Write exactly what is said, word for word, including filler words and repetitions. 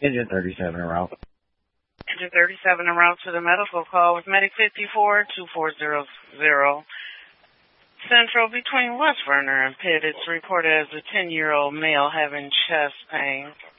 Engine thirty-seven en route. Engine thirty-seven en route to the medical call with Medic fifty-four two four zero zero. Central between West Verner and Pitt. It's reported as a ten-year-old male having chest pain.